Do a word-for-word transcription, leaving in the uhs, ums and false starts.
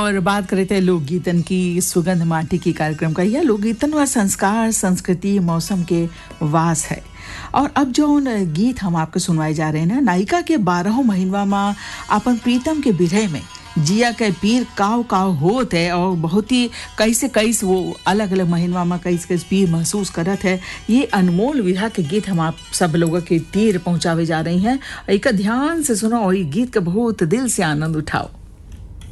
और बात करे थे लोकगीतन की सुगंध माटी की कार्यक्रम का। यह लोकगीतन व संस्कार संस्कृति मौसम के वास है। और अब जो गीत हम आपको सुनवाए जा रहे हैं ना, नायिका के बारह महीनवा में अपन प्रीतम के बिरह में जिया के पीर काव काव होत है और बहुत ही कैसे कैसे वो अलग अलग महीनवा में कैसे कैसे पीर महसूस करत है। ये अनमोल विधा के गीत हम आप सब लोगों के तीर पहुंचावे जा रही हैं। एक ध्यान से सुनो और ये गीत का बहुत दिल से आनंद उठाओ।